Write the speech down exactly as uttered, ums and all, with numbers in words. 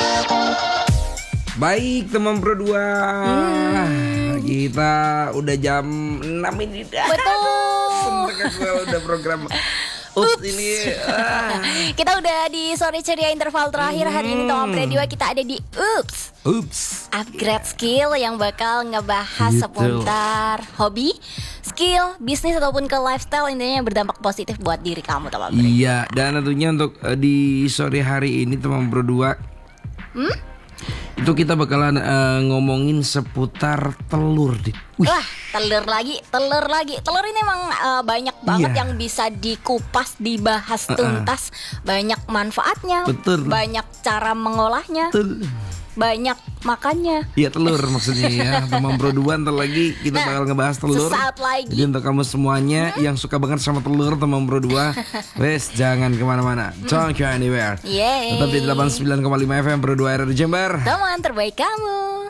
Baik teman Pro dua, hmm. kita udah jam enam ini dah. Betul. Gue udah program Ups, ini ah. Kita udah di sore ceria interval terakhir. Hari ini teman Pro dua kita ada di Ups Ups Upgrade Skill yang bakal ngebahas gitu. seputar hobi, skill, bisnis ataupun ke lifestyle, intinya yang berdampak positif buat diri kamu teman Pro. Iya, dan tentunya untuk uh, di sore hari ini teman Pro dua, hmm? itu kita bakalan uh, ngomongin seputar telur deh. Wih. Wah, telur lagi, telur lagi. Telur ini emang uh, banyak banget Iya. yang bisa dikupas, dibahas Uh-uh. tuntas. Banyak manfaatnya, Betul. banyak cara mengolahnya, Betul. banyak makannya. Iya, telur maksudnya ya. Teman Pro dua, ntar lagi kita Nah, bakal ngebahas telur. sesaat lagi. Jadi untuk kamu semuanya hmm? yang suka banget sama telur teman Pro dua, wes jangan kemana-mana, don't go anywhere. Yeay. Tetap di delapan puluh sembilan koma lima F M Pro dua R R Jember, Teman terbaik kamu.